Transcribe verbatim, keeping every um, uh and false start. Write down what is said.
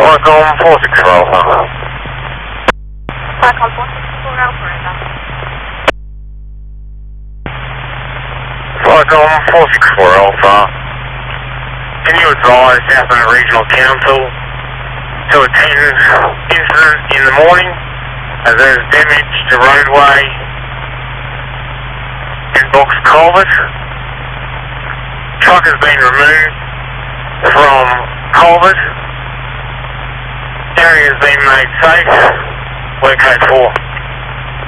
Falcon four six four Alpha. Falcon four six four Alpha, over. Falcon four six four Alpha. Can you advise Southland Regional Council to attend incident in the morning as there is damage to roadway and box culvert? Truck has been removed from culvert. Area has been made safe. Work code four.